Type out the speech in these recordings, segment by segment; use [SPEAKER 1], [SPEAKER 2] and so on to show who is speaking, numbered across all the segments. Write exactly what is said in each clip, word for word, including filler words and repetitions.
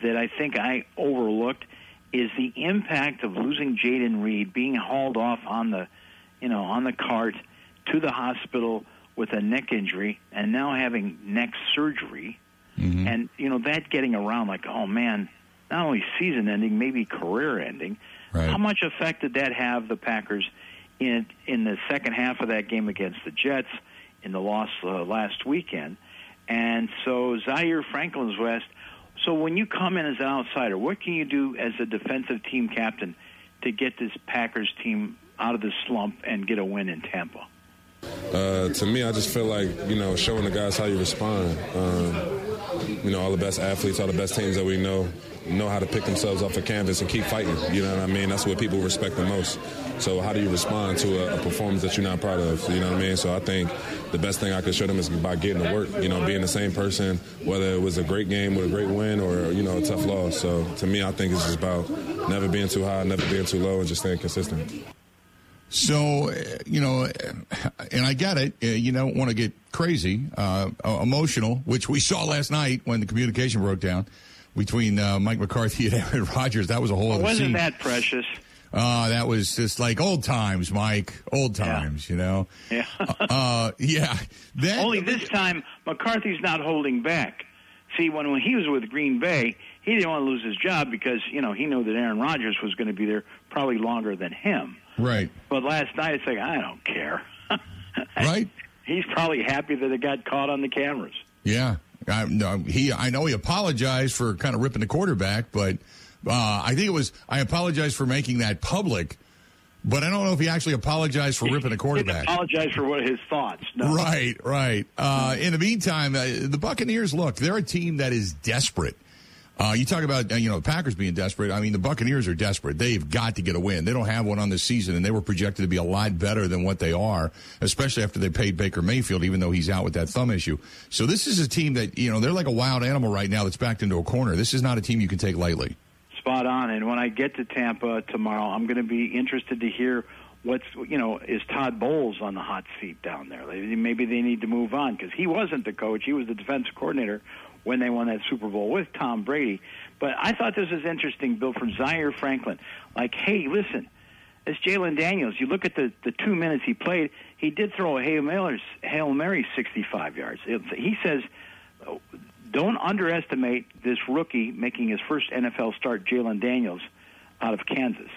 [SPEAKER 1] that I think I overlooked is the impact of losing Jayden Reed, being hauled off on the, you know, on the cart to the hospital with a neck injury, and now having neck surgery, mm-hmm. and you know that getting around like, oh man, not only season-ending, maybe career-ending.
[SPEAKER 2] Right.
[SPEAKER 1] How much effect did that have the Packers in in the second half of that game against the Jets, in the loss uh, last weekend? And so Zaire Franklin's West. So when you come in as an outsider, what can you do as a defensive team captain to get this Packers team out of the slump and get a win in Tampa?
[SPEAKER 3] Uh, to me, I just feel like, you know, showing the guys how you respond. Um, you know, all the best athletes, all the best teams that we know, know how to pick themselves off the canvas and keep fighting. You know what I mean? That's what people respect the most. So how do you respond to a, a performance that you're not proud of? You know what I mean? So I think the best thing I could show them is by getting to work, you know, being the same person, whether it was a great game with a great win or, you know, a tough loss. So to me, I think it's just about never being too high, never being too low, and just staying consistent.
[SPEAKER 2] So, you know, and I get it. You don't want to get crazy, uh, emotional, which we saw last night when the communication broke down between uh, Mike McCarthy and Aaron Rodgers. That was a whole
[SPEAKER 1] well,
[SPEAKER 2] other
[SPEAKER 1] wasn't
[SPEAKER 2] scene.
[SPEAKER 1] that precious?
[SPEAKER 2] Uh, that was just like old times, Mike. Old times,
[SPEAKER 1] yeah.
[SPEAKER 2] you know?
[SPEAKER 1] Yeah.
[SPEAKER 2] uh, yeah. Then,
[SPEAKER 1] Only this time, McCarthy's not holding back. See, when, when he was with Green Bay, he didn't want to lose his job because, you know, he knew that Aaron Rodgers was going to be there probably longer than him.
[SPEAKER 2] Right.
[SPEAKER 1] But last night, it's like, I don't care.
[SPEAKER 2] Right.
[SPEAKER 1] He's probably happy that it got caught on the cameras.
[SPEAKER 2] Yeah. I, no, he, I know he apologized for kind of ripping the quarterback, but uh, I think it was, I apologize for making that public, but I don't know if he actually apologized for ripping the quarterback.
[SPEAKER 1] He didn't apologize for what his thoughts. No.
[SPEAKER 2] Right, right. Uh, in the meantime, uh, the Buccaneers, look, they're a team that is desperate. Uh, you talk about, uh, you know, the Packers being desperate. I mean, the Buccaneers are desperate. They've got to get a win. They don't have one on this season, and they were projected to be a lot better than what they are, especially after they paid Baker Mayfield, even though he's out with that thumb issue. So this is a team that, you know, they're like a wild animal right now that's backed into a corner. This is not a team you can take lightly.
[SPEAKER 1] Spot on. And when I get to Tampa tomorrow, I'm going to be interested to hear what's, you know, is Todd Bowles on the hot seat down there? Maybe they need to move on because he wasn't the coach. He was the defensive coordinator when they won that Super Bowl with Tom Brady. But I thought this was interesting, Bill, from Zaire Franklin. Like, hey, listen, it's Jalen Daniels. You look at the, the two minutes he played, he did throw a Hail Mary, Hail Mary sixty-five yards. He says, don't underestimate this rookie making his first N F L start, Jalen Daniels, out of Kansas.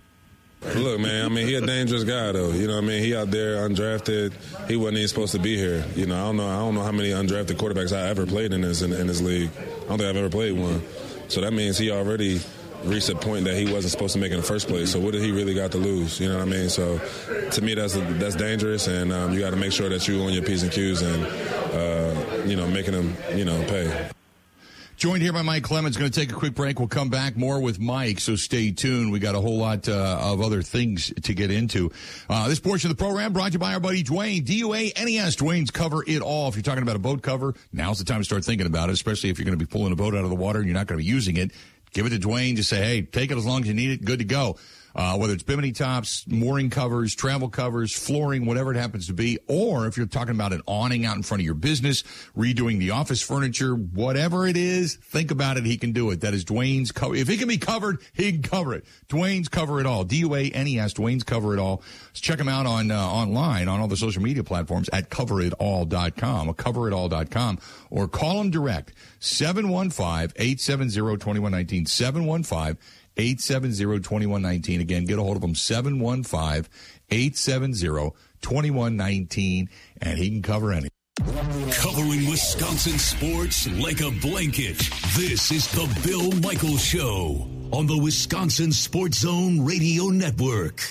[SPEAKER 3] Look, man, I mean, he a dangerous guy, though. You know what I mean? He out there undrafted. He wasn't even supposed to be here. You know, I don't know I don't know how many undrafted quarterbacks I ever played in this in, in this league. I don't think I've ever played one. So that means he already reached a point that he wasn't supposed to make in the first place. So what did he really got to lose? You know what I mean? So to me, that's that's dangerous, and um, you got to make sure that you own your P's and Q's and, uh, you know, making them, you know, pay.
[SPEAKER 2] Joined here by Mike Clemens. Going to take a quick break. We'll come back more with Mike, so stay tuned. We got a whole lot uh, of other things to get into. Uh, this portion of the program brought to you by our buddy Dwayne, D U A N E S. Dwayne's Cover It All. If you're talking about a boat cover, now's the time to start thinking about it, especially if you're going to be pulling a boat out of the water and you're not going to be using it. Give it to Dwayne. Just say, hey, take it as long as you need it. Good to go. Uh, whether it's bimini tops, mooring covers, travel covers, flooring, whatever it happens to be, or if you're talking about an awning out in front of your business, redoing the office furniture, whatever it is, think about it. He can do it. That is Dwayne's Cover. If he can be covered, he can cover it. Dwayne's Cover It All. D U A N E S, Dwayne's Cover It All. Let's check him out on uh, online on all the social media platforms at cover it all dot com, or cover it all dot com, or call him direct, seven one five, eight seven zero, two one one nine, seven one five, eight seven zero, two one one nine. Again, get a hold of him, seven one five, eight seven zero, two one one nine, and he can cover anything.
[SPEAKER 4] Covering Wisconsin sports like a blanket. This is the Bill Michaels Show on the Wisconsin Sports Zone Radio Network.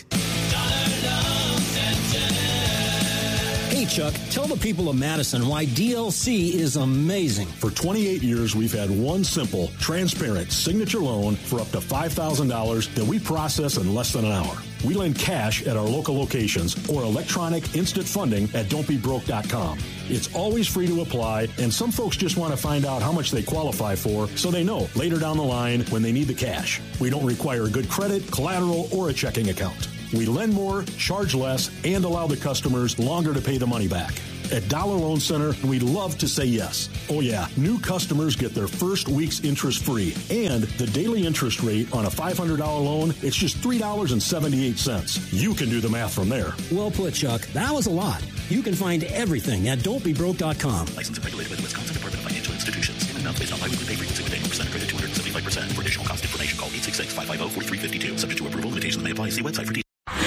[SPEAKER 5] Hey, Chuck, tell the people of Madison why D L C is amazing.
[SPEAKER 6] For twenty-eight years, we've had one simple, transparent signature loan for up to five thousand dollars that we process in less than an hour. We lend cash at our local locations or electronic instant funding at don't be broke dot com. It's always free to apply, and some folks just want to find out how much they qualify for so they know later down the line when they need the cash. We don't require good credit, collateral, or a checking account. We lend more, charge less, and allow the customers longer to pay the money back. At Dollar Loan Center, we love to say yes. Oh yeah, new customers get their first week's interest free. And the daily interest rate on a five hundred dollars loan, it's just three dollars and seventy-eight cents. You can do the math from there.
[SPEAKER 5] Well put, Chuck. That was a lot. You can find everything at don't be broke dot com.
[SPEAKER 7] Licensed and regulated by the Wisconsin Department of Financial Institutions. Payment amounts based on biweekly pay frequency with annual percent credit two hundred seventy-five percent. For additional cost information, call eight six six, five five zero, four three five two. Subject to approval, limitations may apply. See website for details.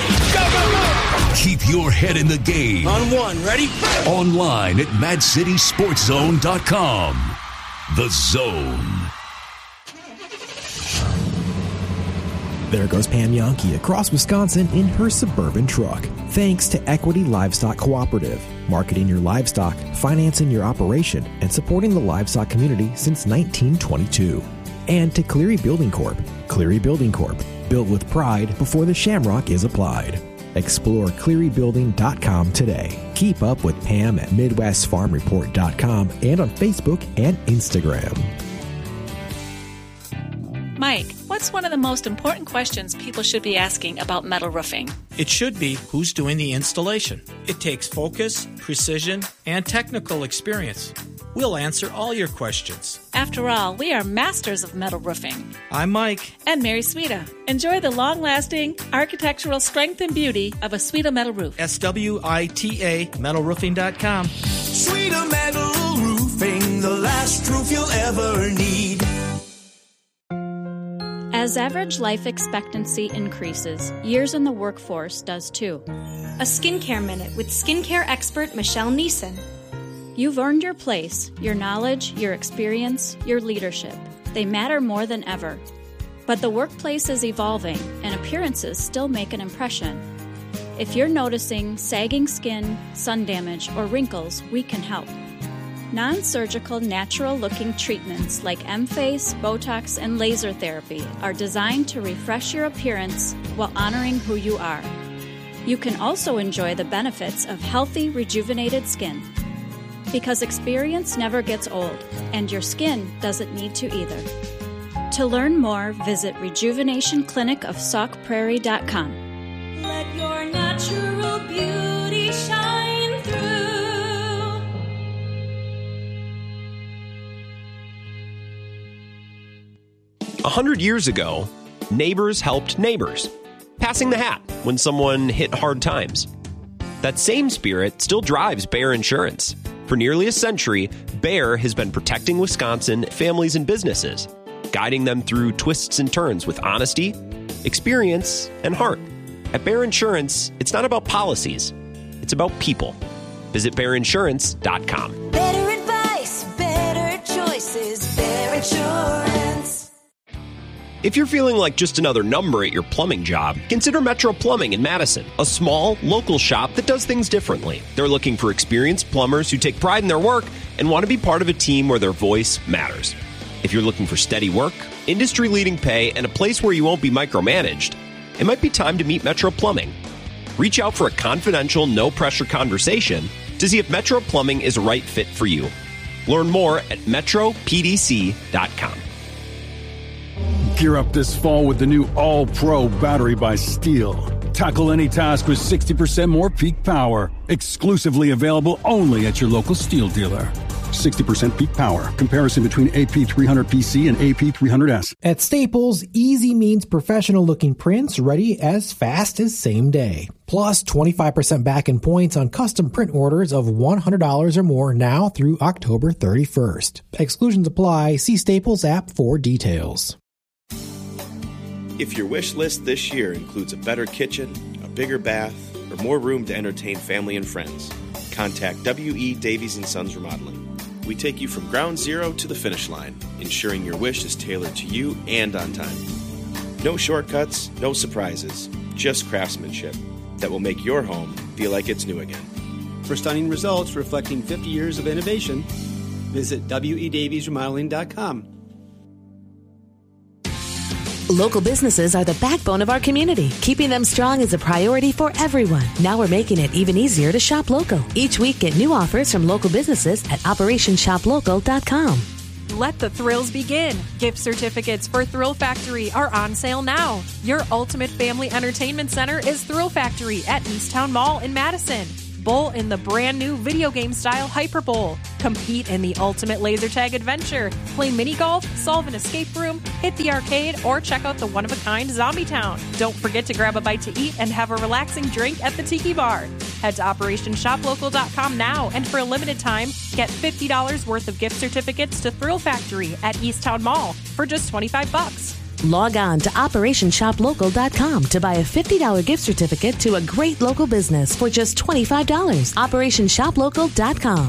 [SPEAKER 4] Keep your head in the game.
[SPEAKER 5] On one, ready?
[SPEAKER 4] Online at mad city sports zone dot com. The Zone.
[SPEAKER 8] There goes Pam Yankee across Wisconsin in her Suburban truck. Thanks to Equity Livestock Cooperative, marketing your livestock, financing your operation, and supporting the livestock community since nineteen twenty-two. And to Cleary Building Corp. Cleary Building Corp. Built with pride before the shamrock is applied. Explore cleary building dot com today. Keep up with Pam at midwest farm report dot com and on Facebook and Instagram.
[SPEAKER 9] Mike, what's one of the most important questions people should be asking about metal roofing?
[SPEAKER 10] It should be who's doing the installation. It takes focus, precision, and technical experience. We'll answer all your questions.
[SPEAKER 9] After all, we are masters of metal roofing.
[SPEAKER 10] I'm Mike.
[SPEAKER 9] And Mary Sweta. Enjoy the long-lasting architectural strength and beauty of a Sweta metal roof.
[SPEAKER 10] S W I T A metal roofing dot com.
[SPEAKER 11] Sweta Metal Roofing, the last roof you'll ever need.
[SPEAKER 12] As average life expectancy increases, years in the workforce does too.
[SPEAKER 13] A Skincare Minute with skincare expert Michelle Neeson.
[SPEAKER 12] You've earned your place, your knowledge, your experience, your leadership. They matter more than ever. But the workplace is evolving, and appearances still make an impression. If you're noticing sagging skin, sun damage, or wrinkles, we can help. Non-surgical, natural-looking treatments like M-Face, Botox, and laser therapy are designed to refresh your appearance while honoring who you are. You can also enjoy the benefits of healthy, rejuvenated skin. Because experience never gets old, and your skin doesn't need to either. To learn more, visit rejuvenation clinic of sauk prairie dot com.
[SPEAKER 14] Let your natural beauty shine through.
[SPEAKER 15] A hundred years ago, neighbors helped neighbors, passing the hat when someone hit hard times. That same spirit still drives Bayer Insurance. For nearly a century, Bayer has been protecting Wisconsin families and businesses, guiding them through twists and turns with honesty, experience, and heart. At Bayer Insurance, it's not about policies, it's about people. Visit Bayer Insurance dot com.
[SPEAKER 14] Better advice, better choices, Bayer Insurance.
[SPEAKER 15] If you're feeling like just another number at your plumbing job, consider Metro Plumbing in Madison, a small, local shop that does things differently. They're looking for experienced plumbers who take pride in their work and want to be part of a team where their voice matters. If you're looking for steady work, industry-leading pay, and a place where you won't be micromanaged, it might be time to meet Metro Plumbing. Reach out for a confidential, no-pressure conversation to see if Metro Plumbing is a right fit for you. Learn more at metro p d c dot com.
[SPEAKER 16] Gear up this fall with the new All-Pro battery by Steel. Tackle any task with sixty percent more peak power. Exclusively available only at your local Steel dealer. sixty percent peak power. Comparison between A P three hundred P C and A P three hundred S.
[SPEAKER 8] At Staples, easy means professional-looking prints ready as fast as same day. Plus twenty-five percent back in points on custom print orders of one hundred dollars or more now through October thirty-first. Exclusions apply. See Staples app for details.
[SPEAKER 17] If your wish list this year includes a better kitchen, a bigger bath, or more room to entertain family and friends, contact W E. Davies and Sons Remodeling. We take you from ground zero to the finish line, ensuring your wish is tailored to you and on time. No shortcuts, no surprises, just craftsmanship that will make your home feel like it's new again.
[SPEAKER 18] For stunning results reflecting fifty years of innovation, visit W E Davies Remodeling dot com.
[SPEAKER 19] Local businesses are the backbone of our community. Keeping them strong is a priority for everyone. Now we're making it even easier to shop local. Each week, get new offers from local businesses at operation shop local dot com.
[SPEAKER 20] Let the thrills begin. Gift certificates for Thrill Factory are on sale now. Your ultimate family entertainment center is Thrill Factory at Easttown Mall in Madison. bowl in the brand new video game style Hyper Bowl. Compete in the ultimate laser tag adventure. Play mini golf, solve an escape room, hit the arcade, or check out the one-of-a-kind Zombie Town. Don't forget to grab a bite to eat and have a relaxing drink at the Tiki Bar. Head to operation shop local dot com now, and for a limited time, get fifty dollars worth of gift certificates to Thrill Factory at Easttown Mall for just twenty-five bucks.
[SPEAKER 19] Log on to operation shop local dot com to buy a fifty dollars gift certificate to a great local business for just twenty-five dollars. operation shop local dot com.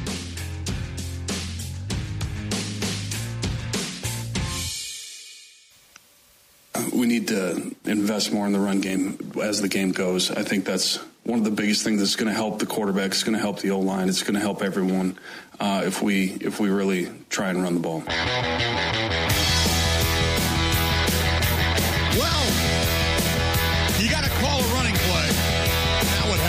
[SPEAKER 21] We need to invest more in the run game as the game goes. I think that's one of the biggest things that's going to help the quarterback. It's going to help the O-line. It's going to help everyone uh, if we if we really try and run the ball.
[SPEAKER 2] Well, you got to call a running play. That would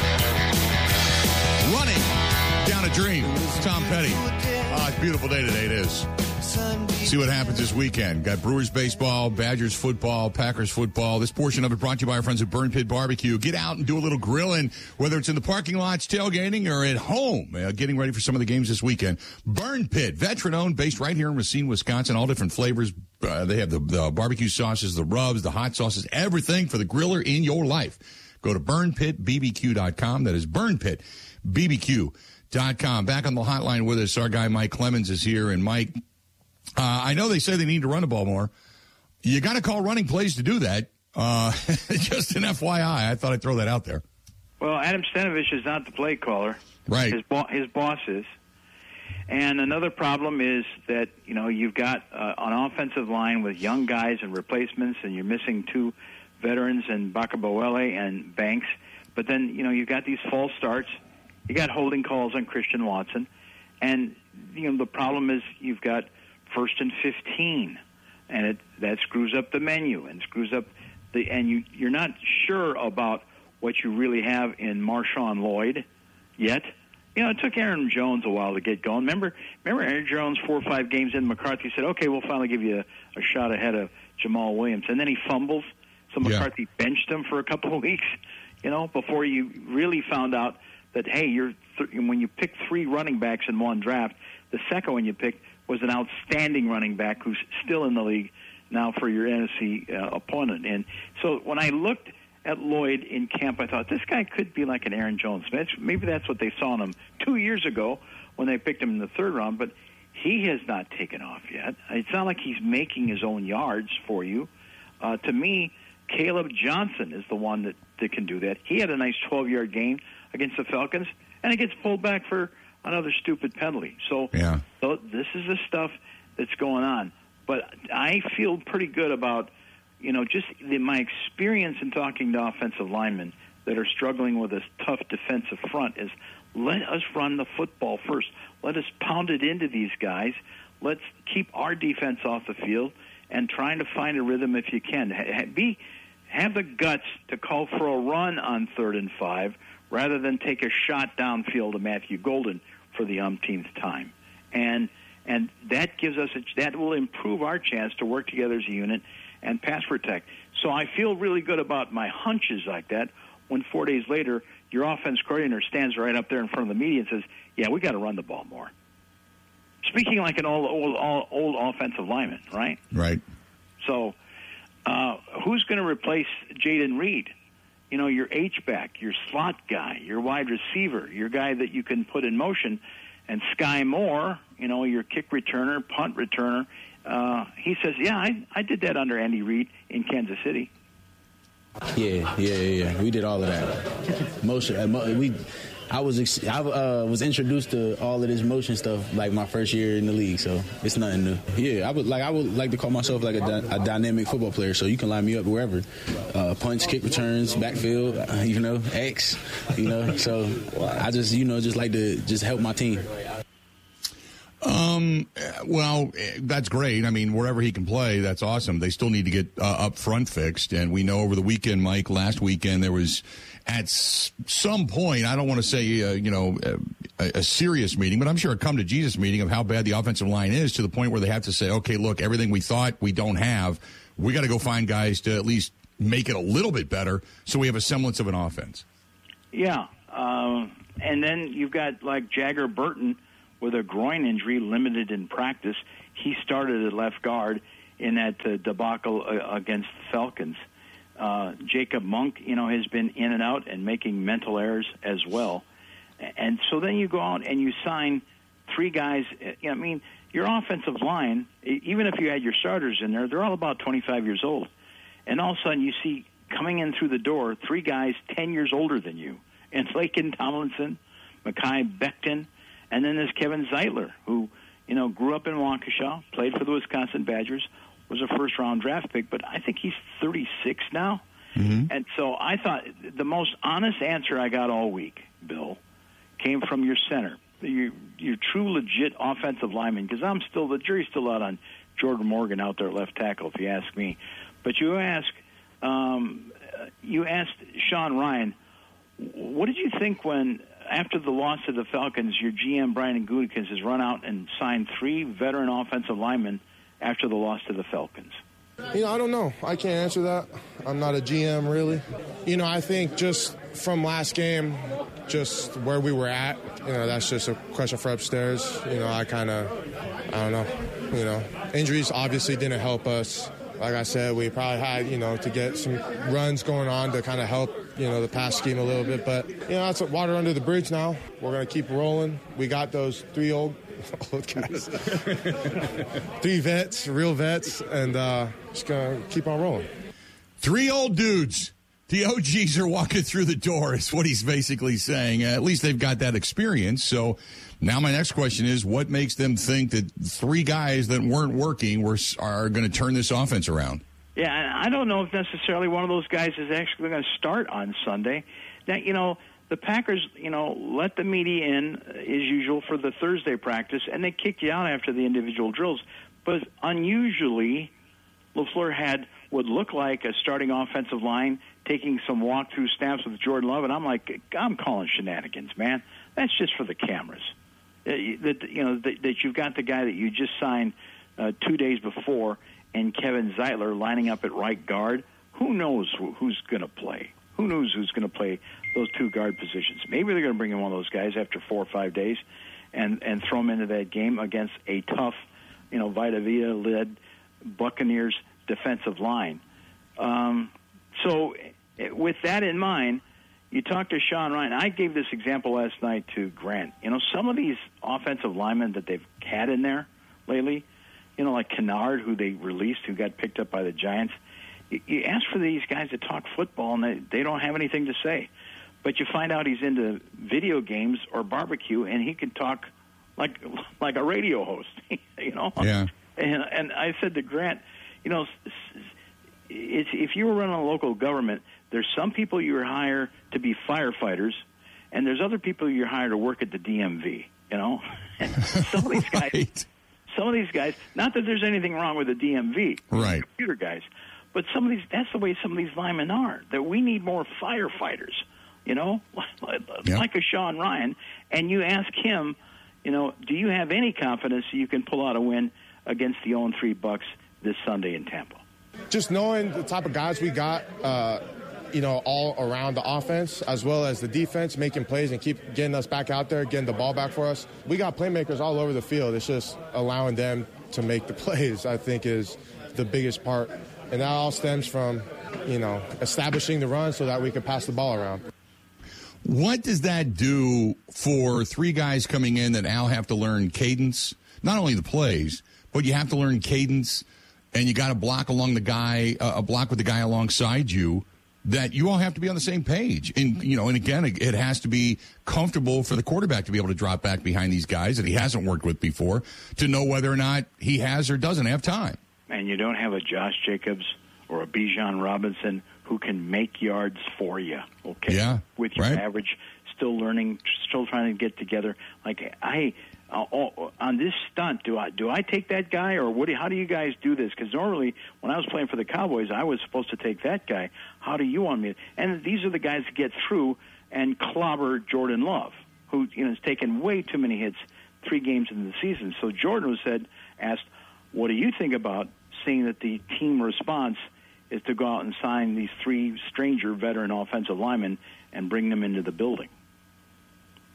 [SPEAKER 2] help. Running down a dream. It's Tom Petty. Uh, it's a beautiful day today. It is. See what happens this weekend. Got Brewers baseball, Badgers football, Packers football. This portion of it brought to you by our friends at Burn Pit Barbecue. Get out and do a little grilling, whether it's in the parking lots, tailgating, or at home, uh, getting ready for some of the games this weekend. Burn Pit, veteran-owned, based right here in Racine, Wisconsin. All different flavors. Uh, they have the, the barbecue sauces, the rubs, the hot sauces, everything for the griller in your life. Go to burn pit b b q dot com. That is burn pit b b q dot com. Back on the hotline with us, our guy Mike Clemens is here. And Mike, Uh, I know they say they need to run the ball more. You got to call running plays to do that. Uh, just an F Y I. I thought I'd throw that out there.
[SPEAKER 1] Well, Adam Stenavich is not the play caller.
[SPEAKER 2] Right.
[SPEAKER 1] His, bo- his boss is. And another problem is that, you know, you've got uh, an offensive line with young guys and replacements, and you're missing two veterans in Bakabawele and Banks. But then, you know, you've got these false starts. You got holding calls on Christian Watson. And, you know, the problem is you've got first and fifteen, and it that screws up the menu and screws up the and you you're not sure about what you really have in Marshawn Lloyd yet. You know, it took Aaron Jones a while to get going. Remember, remember Aaron Jones four or five games in, McCarthy said, "Okay, we'll finally give you a, a shot ahead of Jamal Williams," and then he fumbles. So McCarthy yeah. benched him for a couple of weeks. You know, before you really found out that hey, you're th- when you pick three running backs in one draft, the second one you picked was an outstanding running back who's still in the league now for your N F C uh, opponent. And so when I looked at Lloyd in camp, I thought, this guy could be like an Aaron Jones. Maybe that's what they saw in him two years ago when they picked him in the third round, but he has not taken off yet. It's not like he's making his own yards for you. Uh, to me, Caleb Johnson is the one that, that can do that. He had a nice twelve-yard gain against the Falcons, and he gets pulled back for another stupid penalty. So,
[SPEAKER 2] yeah.
[SPEAKER 1] so this is the stuff that's going on. But I feel pretty good about, you know, just the, my experience in talking to offensive linemen that are struggling with a tough defensive front is let us run the football first. Let us pound it into these guys. Let's keep our defense off the field and trying to find a rhythm if you can. Ha- be have the guts to call for a run on third and five rather than take a shot downfield to Matthew Golden for the umpteenth time. And and that gives us a, that will improve our chance to work together as a unit and pass protect. So I feel really good about my hunches like that when four days later your offense coordinator stands right up there in front of the media and says, yeah, we got to run the ball more. Speaking like an old old old, old offensive lineman, right?
[SPEAKER 2] Right.
[SPEAKER 1] So uh, who's going to replace Jaden Reed? You know, your H-back, your slot guy, your wide receiver, your guy that you can put in motion, and Sky Moore, you know, your kick returner, punt returner. Uh, he says, yeah, I, I did that under Andy Reid in Kansas City.
[SPEAKER 22] Yeah, yeah, yeah. We did all of that. Motion. We, I was ex- I uh, was introduced to all of this motion stuff like my first year in the league, so it's nothing new. Yeah, I would like I would like to call myself like a, di- a dynamic football player. So you can line me up wherever, uh, punch, kick returns, backfield, uh, you know, X, you know. So I just you know just like to just help my team.
[SPEAKER 2] Um, well, that's great. I mean, wherever he can play, that's awesome. They still need to get uh, up front fixed. And we know over the weekend, Mike, last weekend, there was at s- some point, I don't want to say, uh, you know, a, a serious meeting, but I'm sure a come to Jesus meeting of how bad the offensive line is to the point where they have to say, okay, look, everything we thought we don't have, we got to go find guys to at least make it a little bit better so we have a semblance of an offense.
[SPEAKER 1] Yeah. Uh, and then you've got like Jagger Burton with a groin injury, limited in practice. He started at left guard in that uh, debacle uh, against the Falcons. Uh, Jacob Monk, you know, has been in and out and making mental errors as well. And so then you go out and you sign three guys. You know, I mean, your offensive line, even if you had your starters in there, they're all about twenty-five years old. And all of a sudden you see coming in through the door three guys ten years older than you. And Lakin Tomlinson, Mekhi Becton, and then there's Kevin Zeitler, who, you know, grew up in Waukesha, played for the Wisconsin Badgers, was a first-round draft pick, but I think he's thirty-six now. Mm-hmm. And so I thought the most honest answer I got all week, Bill, came from your center, your, your true, legit offensive lineman, because I'm still, the jury's still out on Jordan Morgan out there at left tackle, if you ask me. But you ask, um, you asked Sean Ryan, what did you think when, after the loss to the Falcons, your G M, Brian Gutekunst, has run out and signed three veteran offensive linemen after the loss to the Falcons?
[SPEAKER 3] You know, I don't know. I can't answer that. I'm not a G M, really. You know, I think just from last game, just where we were at, you know, that's just a question for upstairs. You know, I kind of, I don't know. You know, injuries obviously didn't help us. Like I said, we probably had, you know, to get some runs going on to kind of help, you know, the pass scheme a little bit. But, you know, that's water under the bridge now. We're going to keep rolling. We got those three old, old guys. Three vets, real vets, and uh, just going to keep on rolling.
[SPEAKER 2] Three old dudes. The O Gs are walking through the door is what he's basically saying. Uh, at least they've got that experience. So now my next question is, what makes them think that three guys that weren't working were are going to turn this offense around?
[SPEAKER 1] Yeah, and I don't know if necessarily one of those guys is actually going to start on Sunday. Now, you know, the Packers, you know, let the media in, as usual, for the Thursday practice, and they kicked you out after the individual drills. But unusually, LaFleur had what looked like a starting offensive line taking some walkthrough snaps with Jordan Love, and I'm like, I'm calling shenanigans, man. That's just for the cameras. That, you know, that, that you've got the guy that you just signed uh, two days before, and Kevin Zeitler lining up at right guard. Who knows who, who's going to play? Who knows who's going to play those two guard positions? Maybe they're going to bring in one of those guys after four or five days and, and throw them into that game against a tough, you know, Vita Vea-led Buccaneers defensive line. Um, so with that in mind, you talk to Sean Ryan. I gave this example last night to Grant. You know, some of these offensive linemen that they've had in there lately, you know, like Kennard, who they released, who got picked up by the Giants. You, you ask for these guys to talk football, and they, they don't have anything to say. But you find out he's into video games or barbecue, and he can talk like like a radio host, you know?
[SPEAKER 2] Yeah.
[SPEAKER 1] And, and I said to Grant, you know, it's, if you were running a local government, there's some people you hire to be firefighters, and there's other people you hire to work at the D M V, you know? And some of these
[SPEAKER 2] right.
[SPEAKER 1] guys, some of these guys, not that there's anything wrong with the D M V,
[SPEAKER 2] right?
[SPEAKER 1] Computer guys, but some of these, that's the way some of these linemen are, that we need more firefighters, you know, like,
[SPEAKER 2] yep.
[SPEAKER 1] like a Sean Ryan, and you ask him, you know, do you have any confidence you can pull out a win against the oh and three Bucks this Sunday in Tampa?
[SPEAKER 3] Just knowing the type of guys we got, uh, you know, all around the offense as well as the defense, making plays and keep getting us back out there, getting the ball back for us. We got playmakers all over the field. It's just allowing them to make the plays, I think, is the biggest part. And that all stems from, you know, establishing the run so that we can pass the ball around.
[SPEAKER 2] What does that do for three guys coming in that now have to learn cadence, not only the plays, but you have to learn cadence, and you got to block along the guy, uh, a block with the guy alongside you, that you all have to be on the same page. And, you know, and again, it, it has to be comfortable for the quarterback to be able to drop back behind these guys that he hasn't worked with before to know whether or not he has or doesn't have time.
[SPEAKER 1] And you don't have a Josh Jacobs or a Bijan Robinson who can make yards for you, okay?
[SPEAKER 2] Yeah,
[SPEAKER 1] with your
[SPEAKER 2] right.
[SPEAKER 1] average, still learning, still trying to get together. Like, I, uh, on this stunt, do I do I take that guy, or what? Do, how do you guys do this? Because normally, when I was playing for the Cowboys, I was supposed to take that guy. How do you want me to? And these are the guys that get through and clobber Jordan Love, who, you know, has taken way too many hits three games into the season. So Jordan was said, asked, what do you think about seeing that the team response is to go out and sign these three stranger veteran offensive linemen and bring them into the building?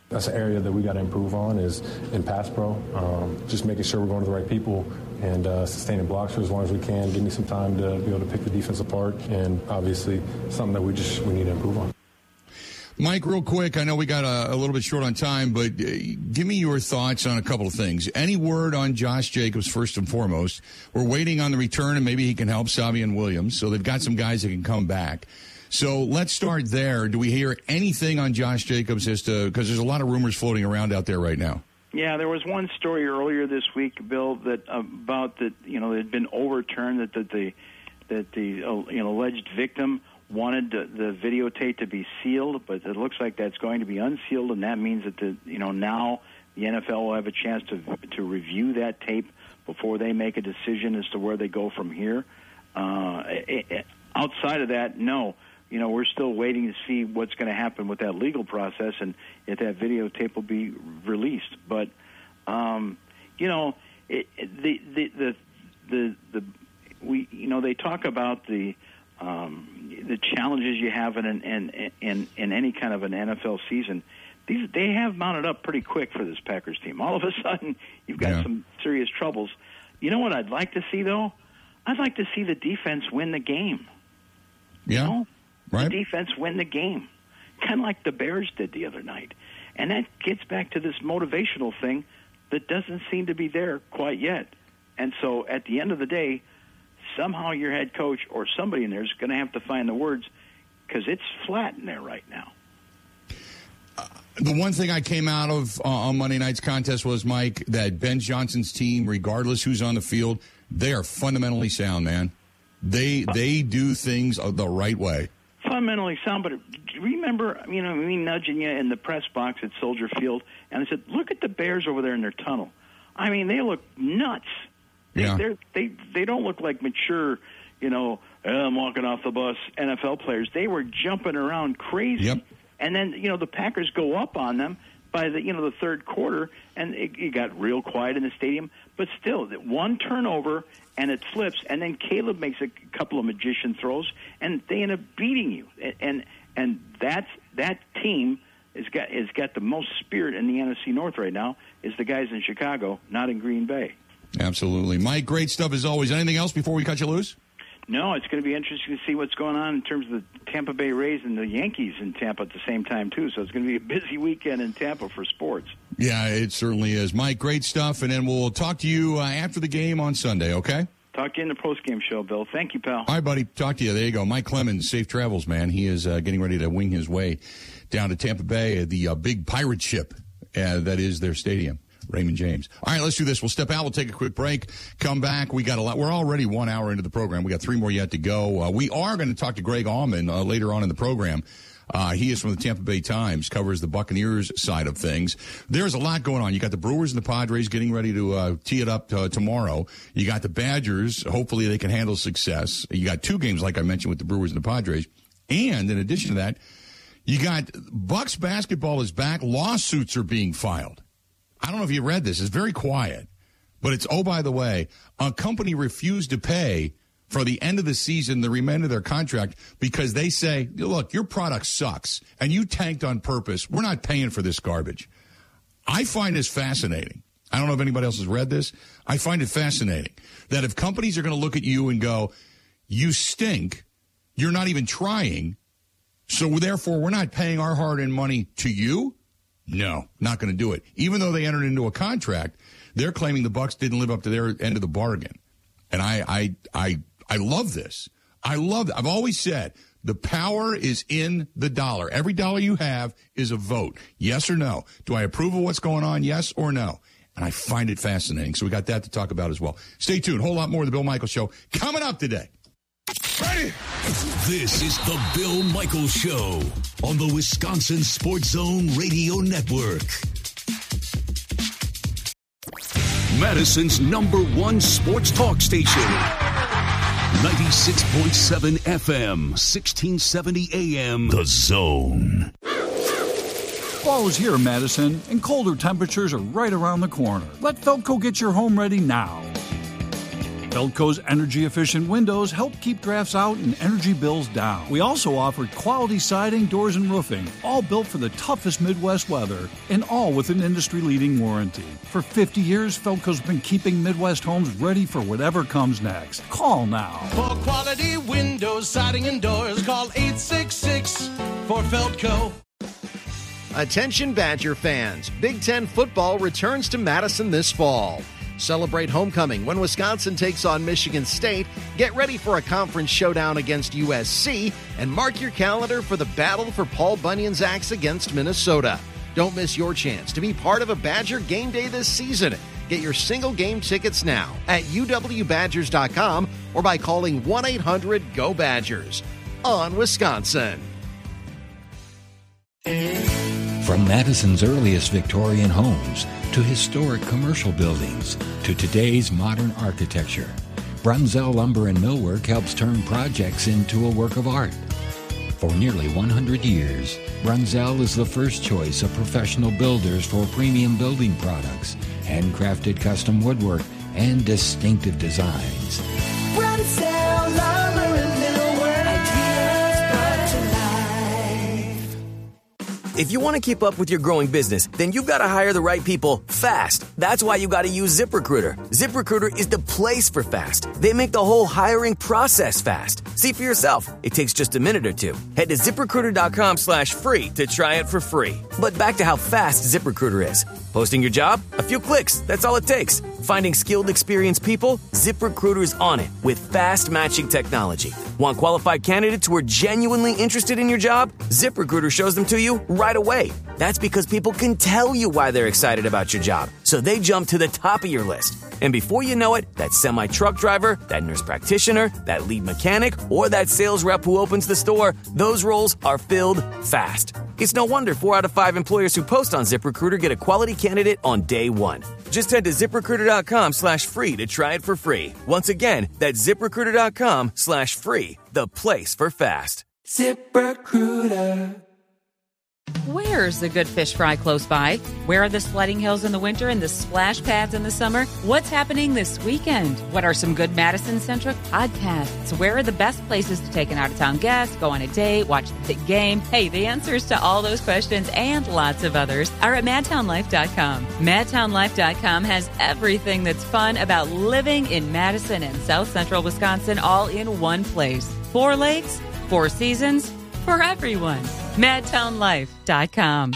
[SPEAKER 6] That's an area that we got to improve on is in pass pro, um, just making sure we're going to the right people and uh, sustaining blocks for as long as we can. Give me some time to be able to pick the defense apart, and obviously something that we just we need to improve on.
[SPEAKER 2] Mike, real quick, I know we got a, a little bit short on time, but uh, give me your thoughts on a couple of things. Any word on Josh Jacobs, first and foremost? We're waiting on the return, and maybe he can help Savion Williams, so they've got some guys that can come back. So let's start there. Do we hear anything on Josh Jacobs as to, because there's a lot of rumors floating around out there right now?
[SPEAKER 1] Yeah, there was one story earlier this week, Bill, that about that you know it had been overturned that, that the that the uh, you know alleged victim wanted the, the videotape to be sealed, but it looks like that's going to be unsealed, and that means that the you know now the N F L will have a chance to to review that tape before they make a decision as to where they go from here. Uh, it, it, outside of that, no. You know, we're still waiting to see what's going to happen with that legal process and if that videotape will be released. But, um, you know, it, the, the the the the we you know they talk about the um, the challenges you have in an, in, in in any kind of an N F L season. These they have mounted up pretty quick for this Packers team. All of a sudden, you've got yeah. some serious troubles. You know what I'd like to see though? I'd like to see the defense win the game.
[SPEAKER 2] Yeah.
[SPEAKER 1] You know?
[SPEAKER 2] Right.
[SPEAKER 1] The defense win the game, kind of like the Bears did the other night. And that gets back to this motivational thing that doesn't seem to be there quite yet. And so at the end of the day, somehow your head coach or somebody in there is going to have to find the words because it's flat in there right now.
[SPEAKER 2] Uh, the one thing I came out of uh, on Monday night's contest was, Mike, that Ben Johnson's team, regardless who's on the field, they are fundamentally sound, man. They they do things the right way.
[SPEAKER 1] Fundamentally sound, but remember, you know, me nudging you in the press box at Soldier Field, and I said, look at the Bears over there in their tunnel. I mean, they look nuts. They,
[SPEAKER 2] yeah.
[SPEAKER 1] they're, they they don't look like mature, you know, oh, I'm walking off the bus N F L players. They were jumping around crazy.
[SPEAKER 2] Yep.
[SPEAKER 1] And then, you know, the Packers go up on them by the, you know, the third quarter, and it, it got real quiet in the stadium. But still, one turnover, and it flips, and then Caleb makes a couple of magician throws, and they end up beating you. And and that's that team has got has got the most spirit in the N F C North right now. Is the guys in Chicago, not in Green Bay.
[SPEAKER 2] Absolutely, Mike. Great stuff as always. Anything else before we cut you loose?
[SPEAKER 1] No, it's going to be interesting to see what's going on in terms of the Tampa Bay Rays and the Yankees in Tampa at the same time, too. So it's going to be a busy weekend in Tampa for sports.
[SPEAKER 2] Yeah, it certainly is. Mike, great stuff. And then we'll talk to you uh, after the game on Sunday, okay?
[SPEAKER 1] Talk to you in the postgame show, Bill. Thank you, pal.
[SPEAKER 2] All right, buddy. Talk to you. There you go. Mike Clemens, safe travels, man. He is uh, getting ready to wing his way down to Tampa Bay, the uh, big pirate ship uh, that is their stadium. Raymond James. All right, let's do this. We'll step out. We'll take a quick break. Come back. We got a lot. We're already one hour into the program. We got three more yet to go. Uh, we are going to talk to Greg Allman uh, later on in the program. Uh, he is from the Tampa Bay Times, covers the Buccaneers side of things. There's a lot going on. You got the Brewers and the Padres getting ready to uh, tee it up uh, tomorrow. You got the Badgers. Hopefully they can handle success. You got two games, like I mentioned, with the Brewers and the Padres. And in addition to that, you got Bucks basketball is back. Lawsuits are being filed. I don't know if you read this. It's very quiet. But it's, oh, by the way, a company refused to pay for the end of the season, the remainder of their contract, because they say, look, your product sucks, and you tanked on purpose. We're not paying for this garbage. I find this fascinating. I don't know if anybody else has read this. I find it fascinating that if companies are going to look at you and go, you stink, you're not even trying, so therefore we're not paying our hard-earned money to you, no, not going to do it. Even though they entered into a contract, they're claiming the Bucks didn't live up to their end of the bargain. And I I I, I love this. I love it. I've always said the power is in the dollar. Every dollar you have is a vote. Yes or no. Do I approve of what's going on? Yes or no? And I find it fascinating. So we got that to talk about as well. Stay tuned. A whole lot more of the Bill Michaels Show coming up today.
[SPEAKER 4] Ready? This is the Bill Michaels Show on the Wisconsin Sports Zone Radio Network. Madison's number one sports talk station. ninety-six point seven F M, sixteen seventy A M. The Zone.
[SPEAKER 16] Fall is here, Madison, and colder temperatures are right around the corner. Let Felco get your home ready now.
[SPEAKER 5] Feldco's energy-efficient windows help keep drafts out and energy bills down. We also offer quality siding, doors, and roofing, all built for the toughest Midwest weather, and all with an industry-leading warranty. For fifty years, Feldco's been keeping Midwest homes ready for whatever comes next. Call now.
[SPEAKER 11] For quality windows, siding, and doors, call eight six six for Feldco.
[SPEAKER 7] Attention Badger fans, Big Ten football returns to Madison this fall. Celebrate homecoming when Wisconsin takes on Michigan State, get ready for a conference showdown against U S C, and mark your calendar for the battle for Paul Bunyan's axe against Minnesota. Don't miss your chance to be part of a Badger game day this season. Get your single game tickets now at U W Badgers dot com or by calling one eight hundred G O Badgers. On Wisconsin.
[SPEAKER 23] From Madison's earliest Victorian homes to historic commercial buildings to today's modern architecture, Brunzell Lumber and Millwork helps turn projects into a work of art. For nearly one hundred years, Brunzell is the first choice of professional builders for premium building products, handcrafted custom woodwork, and distinctive designs.
[SPEAKER 14] Brunzell Lumber and Millwork, ideas brought to life.
[SPEAKER 24] If you want to keep up with your growing business, then you've got to hire the right people fast. That's why you got to use ZipRecruiter. ZipRecruiter is the place for fast. They make the whole hiring process fast. See for yourself. It takes just a minute or two. Head to ZipRecruiter.com slash free to try it for free. But back to how fast ZipRecruiter is. Posting your job? A few clicks. That's all it takes. Finding skilled, experienced people? ZipRecruiter's on it with fast matching technology. Want qualified candidates who are genuinely interested in your job? ZipRecruiter shows them to you right away. That's because people can tell you why they're excited about your job, so they jump to the top of your list. And before you know it, that semi-truck driver, that nurse practitioner, that lead mechanic, or that sales rep who opens the store, those roles are filled fast. It's no wonder four out of five employers who post on ZipRecruiter get a quality candidate on day one. Just head to ZipRecruiter.com slash free to try it for free. Once again, that's ZipRecruiter.com slash free, the place for fast.
[SPEAKER 14] ZipRecruiter.
[SPEAKER 25] Where's the good fish fry close by? Where are the sledding hills in the winter and the splash pads in the summer? What's happening this weekend? What are some good Madison-centric podcasts? Where are the best places to take an out-of-town guest, go on a date, watch the big game? Hey, the answers to all those questions and lots of others are at Madtown Life dot com. Madtown Life dot com has everything that's fun about living in Madison and South Central Wisconsin all in one place. Four lakes, four seasons, for everyone. Madtown Life dot com.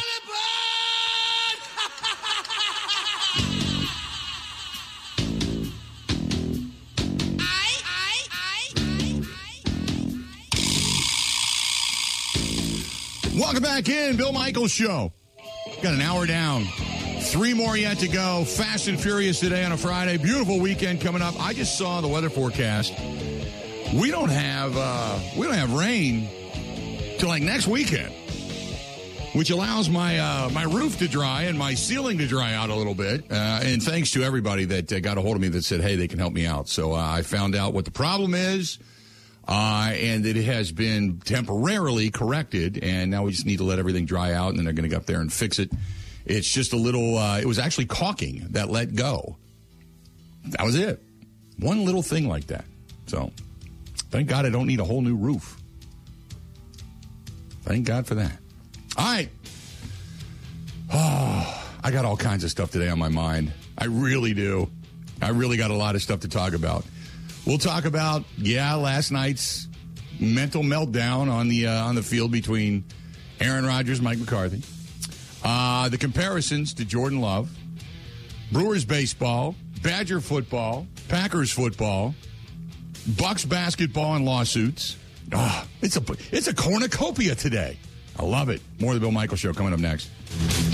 [SPEAKER 2] Welcome back in, Bill Michaels Show. Got an hour down. Three more yet to go. Fast and Furious today on a Friday. Beautiful weekend coming up. I just saw the weather forecast. We don't have uh, we don't have rain till like next weekend, which allows my uh, my roof to dry and my ceiling to dry out a little bit. Uh, and thanks to everybody that uh, got a hold of me that said, hey, they can help me out. So uh, I found out what the problem is, uh, and that it has been temporarily corrected, and now we just need to let everything dry out, and then they're going to go up there and fix it. It's just a little, uh, it was actually caulking that let go. That was it. One little thing like that. So thank God I don't need a whole new roof. Thank God for that. All right. Oh, I got all kinds of stuff today on my mind. I really do. I really got a lot of stuff to talk about. We'll talk about, yeah, last night's mental meltdown on the uh, on the field between Aaron Rodgers and Mike McCarthy. Uh, the comparisons to Jordan Love. Brewers baseball. Badger football. Packers football. Bucks basketball and lawsuits. Oh, it's a it's a cornucopia today. I love it. More of the Bill Michaels Show coming up next.